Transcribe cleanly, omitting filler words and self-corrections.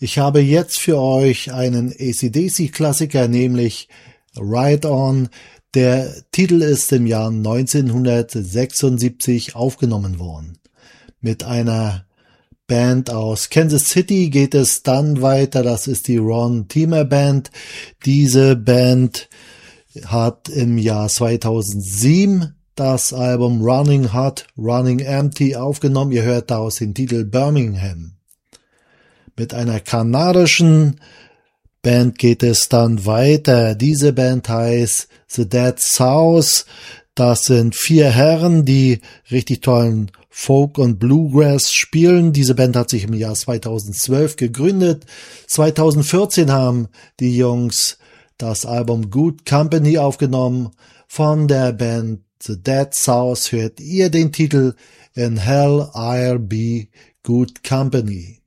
Ich habe jetzt für euch einen AC/DC-Klassiker, nämlich Ride On. Der Titel ist im Jahr 1976 aufgenommen worden. Mit einer Band aus Kansas City geht es dann weiter. Das ist die Ron Teamer Band. Diese Band hat im Jahr 2007 das Album Running Hot, Running Empty aufgenommen. Ihr hört daraus den Titel Birmingham. Mit einer kanadischen Band geht es dann weiter. Diese Band heißt The Dead South. Das sind 4 Herren, die richtig tollen Folk und Bluegrass spielen. Diese Band hat sich im Jahr 2012 gegründet. 2014 haben die Jungs das Album Good Company aufgenommen. Von der Band The Dead South hört ihr den Titel In Hell I'll Be Good Company.